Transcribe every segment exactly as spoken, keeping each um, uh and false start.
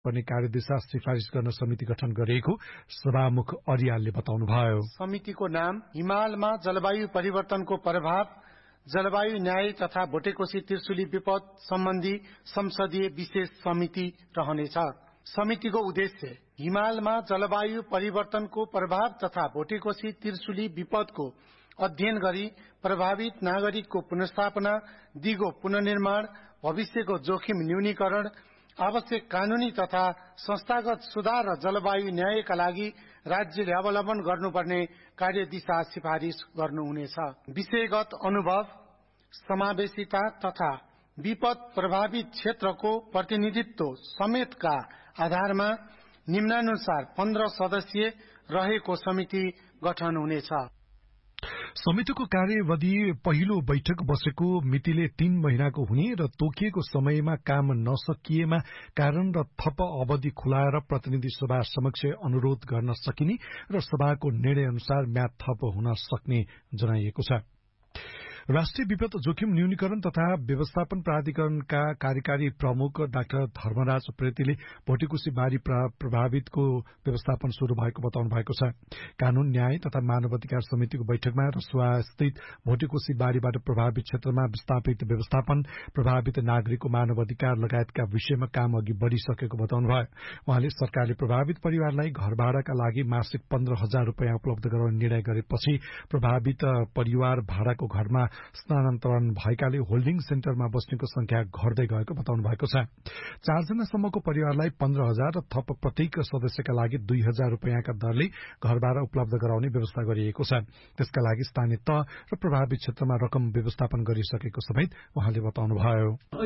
पर्ने कार्यदिशा सिफारिस गर्न समिति गठन गरिएको सभामुख अर्यालले बताउनुभयो। समितिको नाम हिमालमा जलवायु परिवर्तनको प्रभाव, जलवायु न्याय तथा भोटेकोशी त्रिशुली विपद सम्बन्धी संसदीय विशेष समिति रहनेछ। समितिको उद्देश्य हिमालमा जलवायु परिवर्तनको प्रभाव तथा भोटेकोशी त्रिशुली विपदको अध्ययन गरी प्रभावित नागरिकको पुनर्स्थापना, दिगो पुनर्निर्माण, भविष्यको जोखिम न्यूनीकरण, आवश्यक कानूनी तथा संस्थागत सुधार र जलवायु न्यायका लागि राज्यले अवलम्बन गर्नुपर्ने कार्यदिशा सिफारिस गर्नुहुनेछ। विषयगत अनुभव, समावेशिता तथा विपद प्रभावित क्षेत्रको प्रतिनिधित्व समेतका आधारमा निम्नानुसार पन्ध्र सदस्यीय रहेको समिति गठन हुनेछ। समितिको कार्यवधि पहिलो बैठक बसेको मितिले तीन महिनाको हुने र तोकिएको समयमा काम नसकिएमा कारण र थप अवधि खुलाएर प्रतिनिधि सभा समक्ष अनुरोध गर्न सकिने र सभाको निर्णय अनुसार म्याद थप हुन सक्ने जनाइएको छ। राष्ट्रिय विपद जोखिम न्यूनीकरण तथा व्यवस्थापन प्राधिकरणका कार्यकारी प्रमुख डाक्टर धर्मराज उप्रेतीले भोटेकोशी बाढ़ी प्रभावितको व्यवस्थापन शुरू भएको बताउनु भएको छ। कानून न्याय तथा मानव अधिकार समितिको बैठकमा रसुवा स्थित भोटेकोशी बाढ़ीबाट प्रभावित क्षेत्रमा विस्थापित व्यवस्थापन, प्रभावित नागरिकको मानव अधिकार लगायतका विषयमा काम अघि बढ़िसकेको बताउनुभयो। उहाँले सरकारले प्रभावित परिवारलाई घर भाडाका लागि मासिक पन्ध्र हजार रूपियाँ उपलब्ध गराउने निर्णय गरेपछि प्रभावित परिवार भाडाको घरमा स्थानान्तरण भएकाले होल्डिङ सेन्टरमा बस्नेको संख्या घट्दै गएको बताउनु भएको छ। चारजनासम्मको परिवारलाई पन्ध्र हजार र थप प्रत्येक सदस्यका लागि दुई हजार रूपियाँका दरले घरभाडा उपलब्ध गराउने व्यवस्था गरिएको छ। त्यसका लागि स्थानीय तह र प्रभावित क्षेत्रमा रकम व्यवस्थापन गरिसकेको समेत उहाँले बताउनुभयो।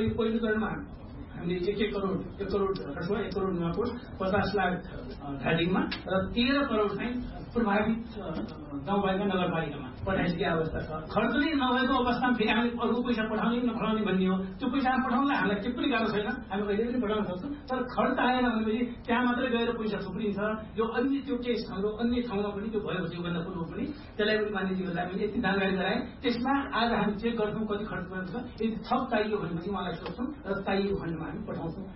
हामीले एक एक करोड एक करोड अथवा एक करोड नपुर पचास लाख धादिङमा र तेह्र करोड चाहिँ प्रभावित गाउँपालिका नगरपालिकामा पठाइसकेको अवस्था छ। खर्च नै नभएको अवस्थामा फेरि हामी अरू पैसा पठाउने नपठाउने भन्ने हो। त्यो पैसा पठाउनलाई हामीलाई केही पनि गाह्रो छैन, हामी कहिले पनि पठाउन सक्छौँ। तर खर्च आएन भनेपछि त्यहाँ मात्रै गएर पैसा थुप्रिन्छ। यो अन्य त्यो केस हाम्रो अन्य ठाउँमा पनि त्यो भएको थियो भन्दा पूर्व पनि त्यसलाई पनि मानिसहरूलाई हामीले यति जानकारी गराएँ। त्यसमा आज हामी चेक गर्छौँ कति खर्च गरेको छ। यदि थप चाहियो भनेपछि उहाँलाई सोध्छौँ र चाहिएको खण्डमा हामी पठाउँछौँ।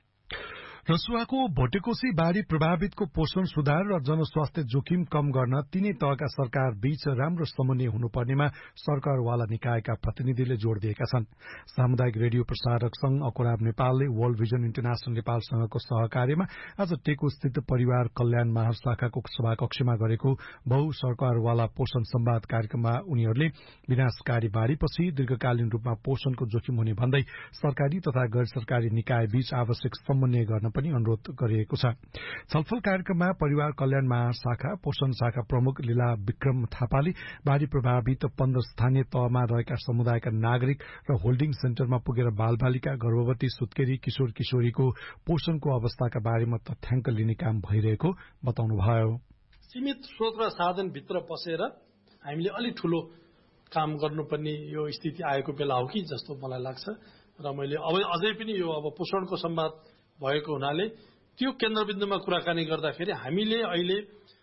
रसुवाको भोटेकोशी बाढ़ी प्रभावितको पोषण सुधार र जनस्वास्थ्य जोखिम कम गर्न तीनै तहका सरकार बीच राम्रो समन्वय हुनुपर्नेमा सरकारवाला निकायका प्रतिनिधिले जोड़ दिएका छन्। सामुदायिक रेडियो प्रसारक संघ अकुराब नेपालले वर्ल्ड भिजन इन्टरनेशनल नेपालसँगको सहकार्यमा आज टेको स्थित परिवार कल्याण महाशाखाको सभाकक्षमा गरेको बहु सरकारवाला पोषण संवाद कार्यक्रममा उनीहरूले विनाशकारी बाढ़ीपछि दीर्घकालीन रूपमा पोषणको जोखिम हुने भन्दै सरकारी तथा गैर सरकारी निकाय बीच आवश्यक समन्वय गर्न पनि अनुरोध गरिएको छ। छलफल कार्यक्रममा परिवार कल्याण महाशाखा पोषण शाखा प्रमुख लीला विक्रम थापाले बाढ़ी प्रभावित पन्ध्र स्थानीय तहमा रहेका समुदायका नागरिक र होल्डिङ सेन्टरमा पुगेर बालबालिका, गर्भवती, सुत्केरी, किशोर किशोरीको पोषणको अवस्थाका बारेमा तथ्याङ्क लिने काम भइरहेको बताउनुभयो। सीमित स्रोत र साधनभित्र पसेर हामीले अलि ठूलो काम गर्नुपर्ने यो स्थिति आएको बेला हो कि जस्तो मलाई लाग्छ र मैले अब अझै पनि यो अब पोषणको संवाद भएको हुनाले त्यो केन्द्रबिन्दुमा कुराकानी गर्दाखेरि हामीले अहिले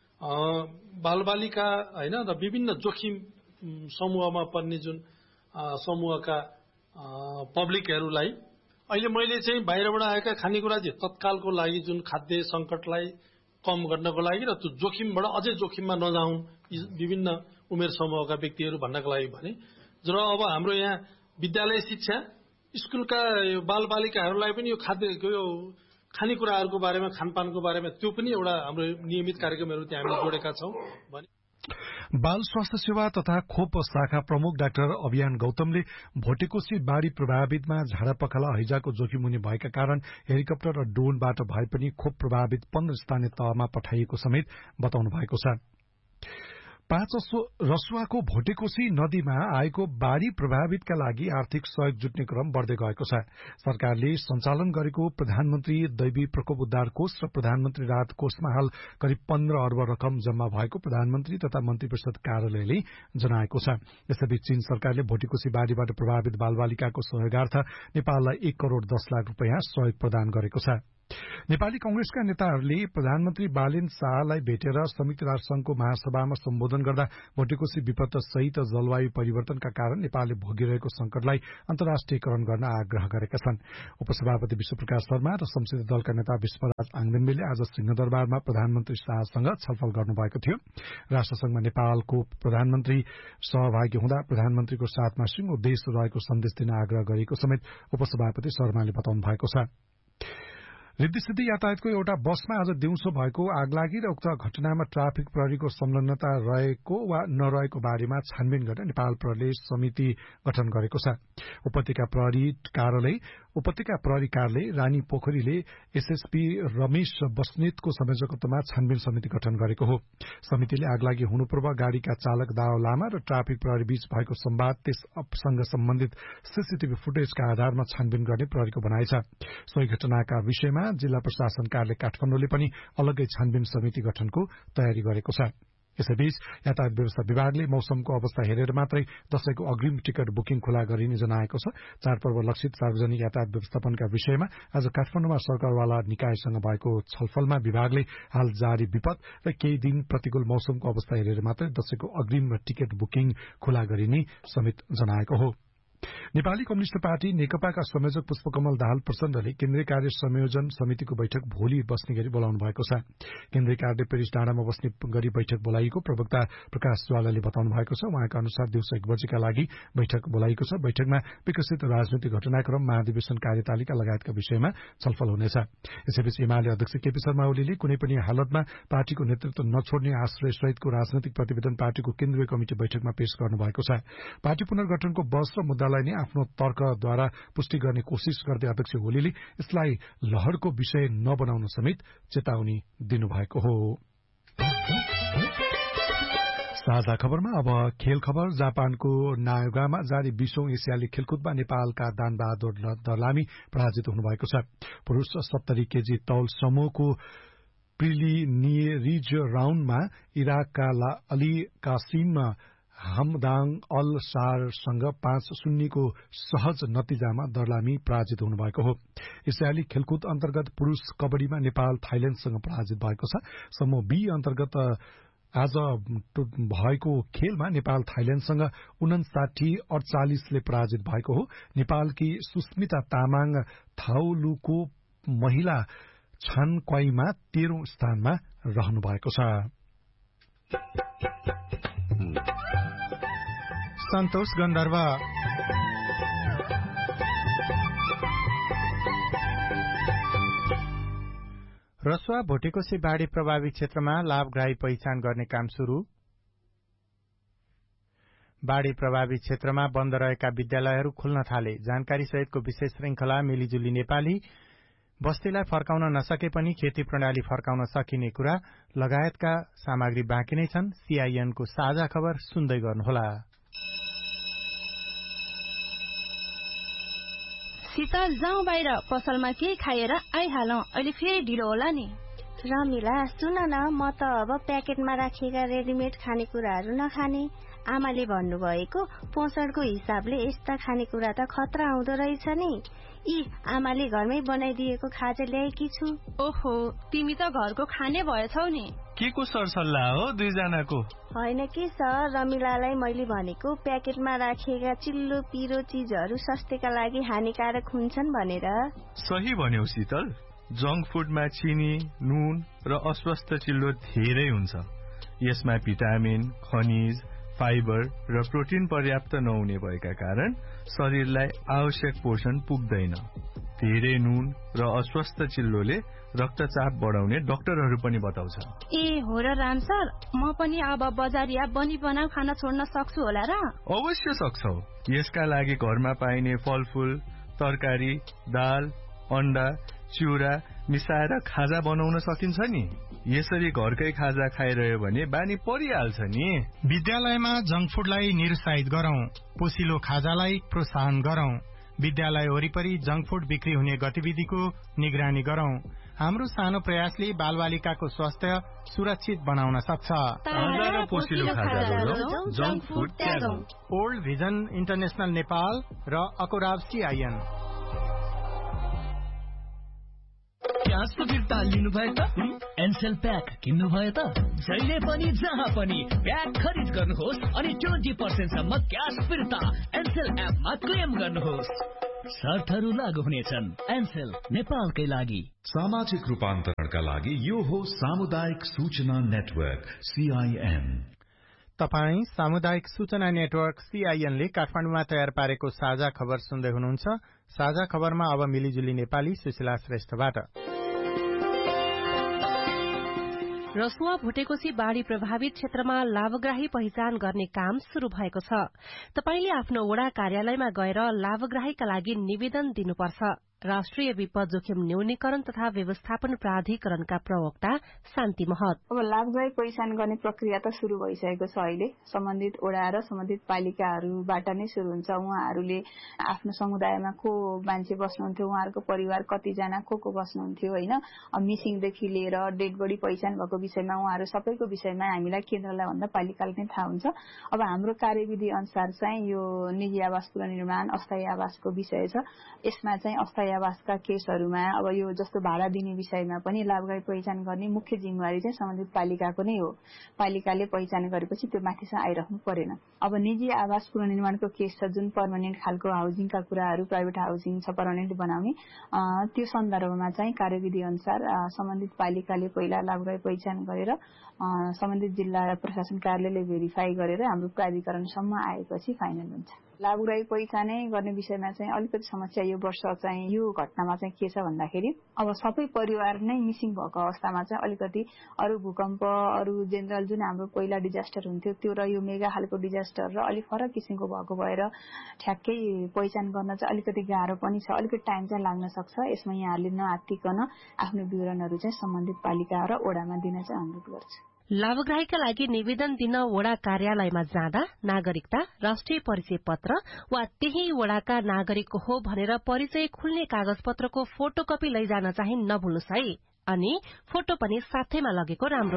बालबालिका हैन र विभिन्न जोखिम समूहमा पर्ने जुन समूहका पब्लिकहरूलाई अहिले मैले चाहिँ बाहिरबाट आएका खानेकुरा चाहिँ तत्कालको लागि जुन खाद्य संकटलाई कम गर्नको लागि र त्यो जोखिमबाट अझै जोखिममा नजाउन् विभिन्न उमेर समूहका व्यक्तिहरू भन्नको लागि भने र अब हाम्रो यहाँ विद्यालय शिक्षा स्कुलका बालबालिकाहरूलाई पनि यो खाद्यको यो खानेकुराहरूको बारेमा खानपानको बारेमा त्यो पनि एउटा हाम्रो नियमित कार्यक्रमहरू त्यहाँ हामीले जोडेका छौं भने बाल स्वास्थ्य सेवा तथा खोप शाखा प्रमुख डाक्टर अभियान गौतमले भोटेकोशी बाढ़ी प्रभावितमा झाडापखाला हैजाको जोखिम हुने भएका कारण हेलिकप्टर र ड्रोनबाट भए पनि खोप प्रभावित पन्ध्र स्थानीय तहमा पठाइएको समेत बताउनु भएको छ। पाँच रसुवाको भोटेकोशी नदीमा आएको बाढ़ी प्रभावितका लागि आर्थिक सहयोग जुट्ने क्रम बढ़दै गएको छ। सरकारले सञ्चालन गरेको प्रधानमन्त्री दैवी प्रकोप उद्धार कोष र प्रधानमन्त्री राहत कोषमा हाल करिब पन्ध्र अर्ब रकम जम्मा भएको प्रधानमन्त्री तथा मन्त्री परिषद कार्यालयले जनाएको छ। यसैबीच चीन सरकारले भोटेकोशी बाढ़ीबाट प्रभावित बालबालिकाको सहयोगार्थ नेपाललाई एक करोड़ दस लाख रूपियाँ सहयोग प्रदान गरेको छ। नेपाली कंग्रेसका नेताहरूले प्रधानमन्त्री बालेन शाहलाई भेटेर संयुक्त राष्ट्रसंघको महासभामा सम्बोधन गर्दा भोटेकोशी विपत्त सहित जलवायु परिवर्तनका कारण नेपालले भोगिरहेको संकटलाई अन्तर्राष्ट्रियकरण गर्न आग्रह गरेका छन्। उपसभापति विश्वप्रकाश शर्मा र संसदीय दलका नेता विश्वराज आङदेन्मेले आज सिंहदरबारमा प्रधानमन्त्री शाहसँग छलफल गर्नुभएको थियो। राष्ट्रसंघमा नेपालको प्रधानमन्त्री सहभागी हुँदा प्रधानमन्त्रीको साथमा सिंगो देश रहेको सन्देश दिन आग्रह गरिएको समेत उपसभापति शर्माले बताउनु भएको छ। रिद्धिसिद्धि यातायातको एउटा बसमा आज दिउँसो भएको आगलागी र उक्त घटनामा ट्राफिक प्रहरीको संलग्नता रहेको वा नरहेको बारेमा छानबिन गर्न नेपाल प्रहरीले समिति गठन गरेको छ। उपत्यका प्रहरी कार्यालय उपत्यका प्रहरी कार्यालय रानी पोखरीले एसएसपी रमेश बस्नेतको संयोजकत्वमा छानबिन समिति गठन गरेको हो। समितिले आगलागी हुनु पूर्व गाड़ीका चालक दाव लामा र ट्राफिक प्रहरी बीच भएको संवाद त्यससँग सम्बन्धित सीसीटीभी फुटेजका आधारमा छानबिन गर्ने प्रहरीको भनाइ छ। सोही घटनाका विषयमा जिल्ला प्रशासन कार्यालय काठमाडौँले पनि अलग्गै छानबिन समिति गठनको तयारी गरेको छ। यसैबीच यातायात व्यवस्था विभागले मौसमको अवस्था हेरेर मात्रै दशैंको अग्रिम टिकट बुकिङ खुला गरिने जनाएको छ। चाडपर्व लक्षित सार्वजनिक यातायात व्यवस्थापनका विषयमा आज काठमाडौँमा सरकारवाला निकायसँग भएको छलफलमा विभागले हाल जारी विपद र केही दिन प्रतिकूल मौसमको अवस्था हेरेर मात्रै दशैंको अग्रिम टिकट बुकिङ खुला गरिने समेत जनाएको हो। नेपाली कम्युनिष्ट पार्टी नेकपाका संयोजक पुष्पकमल दाहाल प्रचण्डले केन्द्रीय कार्य संयोजन समितिको बैठक भोलि बस्ने गरी बोलाउनु भएको छ। केन्द्रीय कार्य पेरिस डाँडामा बस्ने गरी बैठक बोलाइएको प्रवक्ता प्रकाश ज्वालाले बताउनु भएको छ। उहाँका अनुसार दिउँसो एक बजेका लागि बैठक बोलाइएको छ। बैठकमा विकसित राजनैतिक घटनाक्रम, महाधिवेशन कार्यतालिका लगायतका विषयमा छलफल हुनेछ। यसैबीच एमाले अध्यक्ष केपी शर्मा ओलीले कुनै पनि हालतमा पार्टीको नेतृत्व नछोड्ने आश्रय सहितको राजनैतिक प्रतिवेदन पार्टीको केन्द्रीय कमिटी बैठकमा पेश गर्नु भएको छ। पार्टी पुनर्गठनको बहस र मुद्दालाई नै आफ्नो तर्कद्वारा पुष्टि गर्ने कोशिश गर्दै अध्यक्ष ओलीले यसलाई लहरको विषय नबनाउन समेत चेतावनी दिनुभएको हो। साझा खबरमा अब खेल खबर। जापानको नायोगामा जारी बीसौं एसियाली खेलकुदमा नेपालका दानबहादुर दलामी पराजित हुनुभएको छ। पुरूष सत्तरी केजी तौल समूहको प्रिलिमिनरी राउण्डमा इराकका अली कासिम हमदाङ अल सारसँग पाँच शून्यको सहज नतिजामा दर्लामी पराजित हुनुभएको हो। एसियाली खेलकुद अन्तर्गत पुरूष कबड्डीमा नेपाल थाइल्याण्डसँग पराजित भएको छ। समूह बी अन्तर्गत आज भएको खेलमा नेपाल थाइल्याण्डसँग उनसाठी अडचालिसले पराजित भएको हो। नेपालकी सुस्मिता तामाङ थाउलुको महिला छानक्वाईमा तेह्रौं स्थानमा रहनु भएको छ। सन्तोष गन्धर्व रसुवा भोटेकोशी बाढ़ी प्रभावित क्षेत्रमा लाभग्राही पहिचान गर्ने काम शुरू। बाढ़ी प्रभावित क्षेत्रमा बन्द रहेका विद्यालयहरू खुल्न थाले। जानकारी सहितको विशेष श्रृंखला मिलिजुली नेपाली बस्तीलाई फर्काउन नसके पनि खेती प्रणाली फर्काउन सकिने कुरा लगायतका सामग्री बाँकी नै छन्। सीआईएनको साझा खबर सुन्दै गर्नुहोला। शीतल जाउँ बाहिर, पसलमा केही खाएर आइहालौं, अहिले फेरि ढिलो होला नि। रमिला सुन न, म त अब प्याकेटमा राखिएका रेडिमेड खानेकुराहरू नखाने। आमाले भन्नुभएको पोषणको हिसाबले यस्ता खानेकुरा त खतरा हुँदो रहेछ नि। यी आमाले घरमै बनाइदिएको खाजा ल्याएकी छु। ओहो, तिमी त घरको खाने भएछौ नि। के को सरसल्लाह हो दुईजनाको? होइन के सर, रमिलालाई मैले भनेको प्याकेटमा राखिएका चिल्लो पिरो चीजहरू स्वास्थ्यका लागि हानिकारक हुन्छन् भनेर। सही भन्यौ शीतल। जंक फुडमा चिनी, नुन र अस्वस्थ चिल्लो धेरै हुन्छ। यसमा भिटामिन, खनिज, फाइबर र प्रोटिन पर्याप्त नहुने भएका कारण शरीरलाई आवश्यक पोषण पुग्दैन। धेरै नुन र अस्वस्थ चिल्लोले रक्तचाप बढाउने डाक्टरहरू पनि बताउँछ। ए हो र राम सर, म पनि अब बजारिया बनी बनाऊ खाना छोड्न सक्छु होला र? अवश्य सक्छौ। यसका लागि घरमा पाइने फलफूल, तरकारी, दाल, अण्डा, चिउरा मिसाएर खाजा बनाउन सकिन्छ नि। यसरी घरकै खाजा खाइरह्यो भने बानी परिहाल्छ नि। विद्यालयमा जंक फुडलाई निरुत्साहित गरौं, पोसिलो खाजालाई प्रोत्साहन गरौं। विद्यालय वरिपरि जंक फुड बिक्री हुने गतिविधिको निगरानी गरौं। हाम्रो सानो प्रयासले बालबालिकाको स्वास्थ्य सुरक्षित बनाउन सक्छ। ओल्ड भिजन इन्टरनेशनल नेपाल र अकोराब सीआईएन। ग्यासको फिर्ता लिनुभयो त एनसेल प्याक किन्नुभयो त जहिले पनि जहाँ पनि प्याक खरिद गर्नुहोस् अनि ट्वेन्टी पर्सेन्ट सम्म ग्यास फिर्ता एनसेल एपमा क्लेम गर्नुहोस्। शर्तहरू लागू हुनेछन्। एनसेल नेपालकै लागि। सामाजिक रूपान्तरणका लागि यो हो सामुदायिक सूचना नेटवर्क सीआईएन। तपाई सामुदायिक सूचना नेटवर्क सीआईएन ले काठमाडौँमा तयार पारेको साझा खबर सुन्दै हुनुहुन्छ। साझा खबरमा अब मिलिजुली नेपाली सुशीला श्रेष्ठबाट। रसुवा भुटेकोसी बाढ़ी प्रभावित क्षेत्रमा लाभग्राही पहिचान गर्ने काम शुरू भएको छ। तपाईले आफ्नो वडा कार्यालयमा गएर लाभग्राहीका लागि निवेदन दिनुपर्छ। राष्ट्रिय विपद जोखिम न्यूनीकरण तथा व्यवस्थापन प्राधिकरणका प्रवक्ता शान्ति महत। अब लाभग्राही पहिचान गर्ने प्रक्रिया त शुरू भइसकेको छ। अहिले सम्बन्धित वडा र सम्बन्धित पालिकाहरूबाट नै शुरू हुन्छ। उहाँहरूले आफ्नो समुदायमा को मान्छे बस्नुहुन्थ्यो, उहाँहरूको परिवार कतिजना को को बस्नुहुन्थ्यो होइन, मिसिङदेखि लिएर डेड बडी पहिचान भएको विषयमा उहाँहरू सबैको विषयमा हामीलाई केन्द्रलाई भन्दा पालिकालाई नै थाहा हुन्छ। अब हाम्रो कार्यविधि अनुसार चाहिँ यो निजी आवास पुनर्निर्माण अस्थायी आवासको विषय छ। यसमा चाहिँ अस्थायी आवासका केसहरूमा अब यो जस्तो भाडा दिने विषयमा पनि लाभग्राही पहिचान गर्ने मुख्य जिम्मेवारी चाहिँ सम्बन्धित पालिकाको नै हो। पालिकाले पहिचान गरेपछि त्यो माथिसम्म आइराख्नु परेन। अब निजी आवास पुनर्निर्माणको केस छ, जुन पर्मानेन्ट खालको हाउसिङका कुराहरू, प्राइभेट हाउसिङ छ पर्मानेन्ट बनाउने, त्यो सन्दर्भमा चाहिँ कार्यविधि अनुसार सम्बन्धित पालिकाले पहिला लाभग्राही पहिचान गरेर सम्बन्धित जिल्ला प्रशासन कार्यालयले भेरिफाई गरेर हाम्रो प्राधिकरणसम्म आएपछि फाइनल हुन्छ। लाभग्राही पहिचानै गर्ने विषयमा चाहिँ अलिकति समस्या यो वर्ष चाहिँ यो घटनामा चाहिँ के छ भन्दाखेरि अब सबै परिवार नै मिसिङ भएको अवस्थामा चाहिँ अलिकति अरू भूकम्प अरू जेनरल जुन हाम्रो पहिला डिजास्टर हुन्थ्यो त्यो र यो मेगा खालको डिजास्टर र अलिक फरक किसिमको भएको भएर ठ्याक्कै पहिचान गर्न चाहिँ अलिकति गाह्रो पनि छ। अलिकति टाइम चाहिँ लाग्न सक्छ। यसमा यहाँहरूले नआत्तिकन आफ्नो विवरणहरू चाहिँ सम्बन्धित पालिका र वडामा दिन चाहिँ अनुरोध गर्छु। लाभग्राहीका लागि निवेदन दिन वडा कार्यालयमा जाँदा नागरिकता, राष्ट्रिय परिचय पत्र वा त्यही वडाका नागरिक हो भनेर परिचय खुल्ने कागजपत्रको फोटोकपी लैजान चाहिँ नभुल्नुहोस् है। अनि फोटो पनि साथैमा लगेको राम्रो।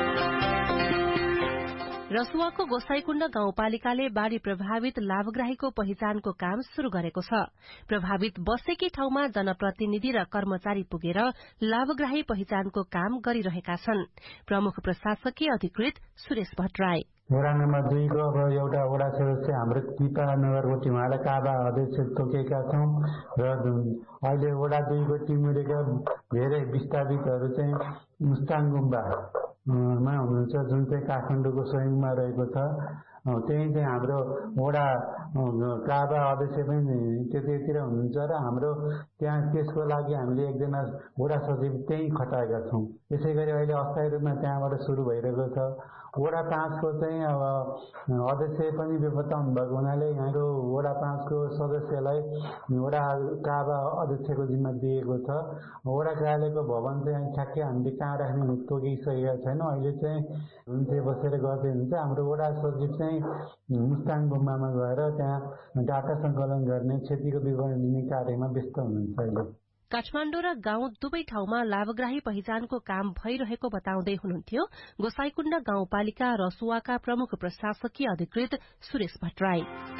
रसुवाको गोसाईकुण्ड गाउँपालिकाले बाढ़ी प्रभावित लाभग्राहीको पहिचानको काम शुरू गरेको छ। प्रभावित बसेकी ठाउँमा जनप्रतिनिधि र कर्मचारी पुगेर लाभग्राही पहिचानको काम गरिरहेका छन्। प्रमुख प्रशासकीय अधिकृत सुरेश भट्टराई। वडा नम्बर दुईको अब एउटा वडा सदस्य हाम्रो किपा नगरकोटी उहाँलाई काबा अध्यक्ष तोकेका छौं र अहिले वडा दुईको टिमुरेका धेरै विस्थापितहरू चाहिँ मुस्ताङ गुम्बा मा हुनुहुन्छ, जुन चाहिँ काठमाडौँको स्वयंमा रहेको छ। त्यही चाहिँ हाम्रो वडा काबा अध्यक्ष पनि त्यतैतिर हुनुहुन्छ र हाम्रो त्यहाँ त्यसको लागि हामीले एकजना वडा सचिव त्यही खटाएका छौं। त्यसै गरी अहिले अस्थायी रूपमा त्यहाँबाट शुरू भइरहेको छ। वडा पाँचको चाहिँ अब अध्यक्ष पनि बेपत्ता हुनुभएको हुनाले यहाँको वडा पाँचको सदस्यलाई वडा काबा अध्यक्षको जिम्मा दिएको छ। वडा कार्यालयको भवन चाहिँ ठ्याक्कै हामीले कहाँ राख्ने तोकिसकेका छैनौँ। अहिले चाहिँ हुन्थे बसेर गर्दै हुन्छ। हाम्रो वडा सचिव चाहिँ मुस्ताङ गुम्बामा गएर त्यहाँ डाटा सङ्कलन गर्ने, क्षतिको विवरण लिने कार्यमा व्यस्त हुनुहुन्छ अहिले। काठमाडौँ र गाउँ दुवै ठाउँमा लाभग्राही पहिचानको काम भइरहेको बताउँदै हुनुहुन्थ्यो गोसाईकुण्ड गाउँपालिका रसुवाका प्रमुख प्रशासकीय अधिकृत सुरेश भट्टराई।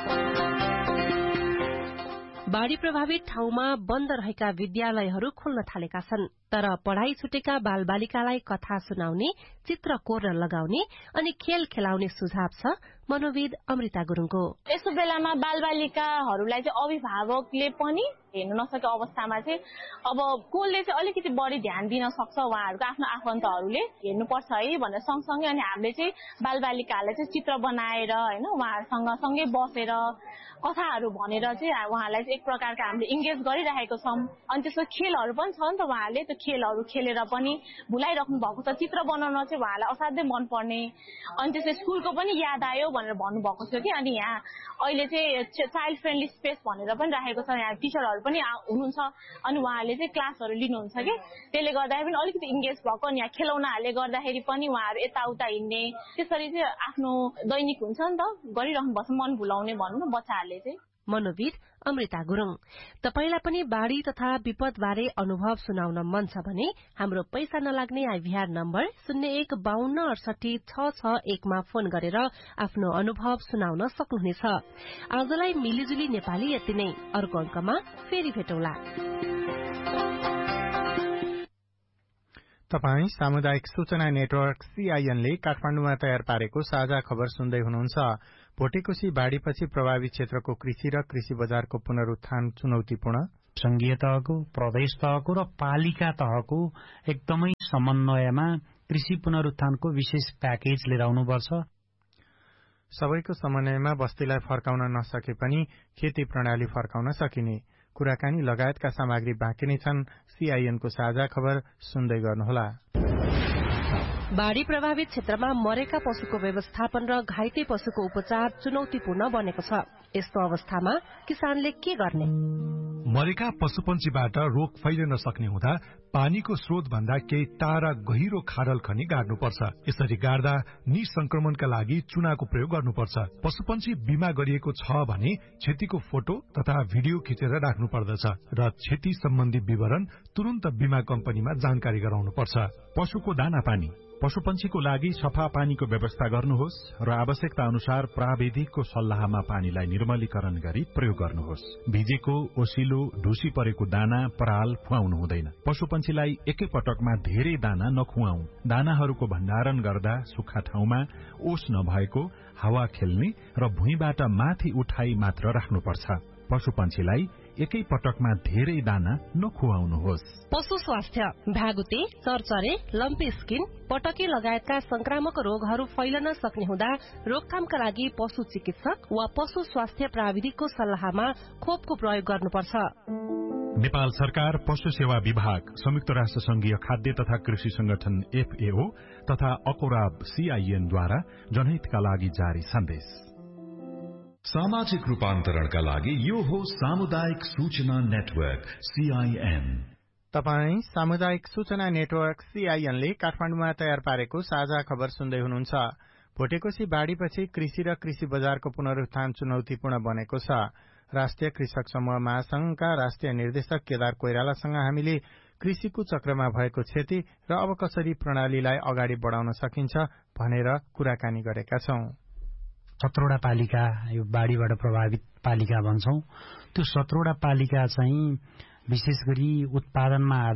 बाढ़ी प्रभावित ठाउँमा बन्द रहेका विद्यालयहरू खुल्न थालेका छन्, तर पढ़ाई छुटेका बालबालिकालाई कथा सुनाउने, चित्र कोर्न लगाउने अनि खेल खेलाउने सुझाव छ मनोविद अमृता गुरुङको। यस्तो बेलामा बालबालिकाहरूलाई चाहिँ अभिभावकले पनि हेर्न नसकेको अवस्थामा चाहिँ अब कसले चाहिँ अलिकति बढी ध्यान दिन सक्छ, उहाँहरूको आफ्नो आफन्तहरूले हेर्नुपर्छ है भनेर सँगसँगै अनि हामीले चाहिँ बालबालिकाहरूलाई चाहिँ चित्र बनाएर होइन उहाँहरूसँग सँगै बसेर कथाहरू भनेर चाहिँ उहाँहरूलाई चाहिँ एक प्रकारको हामीले इङ्गेज गरिरहेको छौँ। अनि त्यसको खेलहरू पनि छ नि त, उहाँहरूले त्यो खेलहरू खेलेर पनि भुलाइराख्नु भएको छ। चित्र बनाउन चाहिँ उहाँलाई असाध्यै मनपर्ने। अनि त्यसै स्कुलको पनि याद आयो भनेर भन्नुभएको थियो कि। अनि यहाँ अहिले चाहिँ चाइल्ड फ्रेन्डली स्पेस भनेर पनि राखेको छ। यहाँ टिचरहरू पनि हुनुहुन्छ अनि उहाँहरूले चाहिँ क्लासहरू लिनुहुन्छ कि, त्यसले गर्दाखेरि पनि अलिकति इङ्गेज भएको। अनि यहाँ खेलौनाहरूले गर्दाखेरि पनि उहाँहरू यताउता हिँड्ने त्यसरी चाहिँ आफ्नो दैनिक हुन्छ नि त गरिराख्नुपर्छ, मन भुलाउने भनौँ न बच्चाहरूले चाहिँ। मनोविद अमृता गुरुङ। तपाईलाई पनि बाढ़ी तथा विपद बारे अनुभव सुनाउन मन छ भने हाम्रो पैसा नलाग्ने आइभीआर नम्बर शून्य एक बाहन्न अडसठी छ छ एकमा फोन गरेर आफ्नो अनुभव सुनाउन सक्नुहुनेछ। आजलाई मिलिजुली नेपाली यति नै। अर्को अंकमा फेरि भेटौँला। तपाई सामुदायिक सूचना नेटवर्क सीआईएन ले काठमाडौँमा तयार पारेको साझा खबर सुन्दै हुनुहुन्छ। भोटेकोशी बाढ़ीपछि प्रभावित क्षेत्रको कृषि र कृषि बजारको पुनरुत्थान चुनौतीपूर्ण। संघीय तहको, प्रदेश तहको र पालिका तहको एकदमै समन्वयमा कृषि पुनरुत्थानको विशेष प्याकेज लिएर आउनुपर्छ। सबैको समन्वयमा बस्तीलाई फर्काउन नसके पनि खेती प्रणाली फर्काउन सकिने कुराकानी लगायतका सामग्री बाँकी नै छन्। सीआईएनको साझा खबर सुन्दै गर्नुहोला। बाढ़ी प्रभावित क्षेत्रमा मरेका पशुको व्यवस्थापन र घाइते पशुको उपचार चुनौतीपूर्ण बनेको छ। यस्तो अवस्थामा किसानले के गर्ने? मरेका पशुपन्छीबाट रोग फैलिन सक्ने हुँदा पानीको स्रोत भन्दा केही टाढा गहिरो खाडल खनी गाड्नुपर्छ। यसरी गाड्दा निसंक्रमणका लागि चुनाको प्रयोग गर्नुपर्छ। पशुपन्छी बिमा गरिएको छ भने क्षतिको फोटो तथा भिडियो खिचेर राख्नु पर्दछ र क्षति सम्बन्धी विवरण तुरन्त बिमा कम्पनीमा जानकारी गराउनुपर्छ। पशुको दाना पानी, पशुपन्छीको लागि सफा पानीको व्यवस्था गर्नुहोस् र आवश्यकता अनुसार प्राविधिकको सल्लाहमा पानीलाई निर्मलीकरण गरी प्रयोग गर्नुहोस्। भिजेको, ओसिलो, ढुसी परेको दाना, पराल खुवाउनु हुँदैन। पशुपन्छीलाई एकै पटकमा धेरै दाना नखुवाऊ। दानाहरूको भण्डारण गर्दा सुक्खा ठाउँमा, ओस नभएको, हावा खेल्ने र भुइँबाट माथि उठाई मात्र राख्नुपर्छ। पशुपन्छीलाई एकै पटकमा धेरै दाना नखुवाउनुहोस्। पशु स्वास्थ्य, भ्यागुते, चरचरे, लम्पी स्किन, पटकी लगायतका संक्रामक रोगहरू फैलन सक्ने हुँदा रोकथामका लागि पशु चिकित्सक वा पशु स्वास्थ्य प्राविधिकको सल्लाहमा खोपको प्रयोग गर्नुपर्छ। नेपाल सरकार, पशु सेवा विभाग, संयुक्त राष्ट्र संघीय खाद्य तथा कृषि संगठन एफएओ तथा अकोराब सीआईएनद्वारा जनहितका लागि जारी सन्देश। सामाजिक रूपान्तरणका लागि यो हो सामुदायिक सूचना नेटवर्क सीआईएन। तपाई सामुदायिक सूचना नेटवर्क सीआईएन ले काठमाडौँमा तयार पारेको साझा खबर सुन्दै हुनुहुन्छ। भोटेकोशी बाढ़ीपछि कृषि र कृषि बजारको पुनरुत्थान चुनौतीपूर्ण बनेको छ। राष्ट्रिय कृषक समूह महासंघका राष्ट्रिय निर्देशक केदार कोइरालासँग हामीले कृषिको चक्रमा भएको क्षति र अब कसरी प्रणालीलाई अगाडि बढ़ाउन सकिन्छ भनेर कुराकानी गरेका छौं। सत्रवटा पालिका यो बाढ़ीबाट प्रभावित पालिका भन्छौं। त्यो सत्रवटा पालिका चाहिँ विशेष गरी उत्पादनमा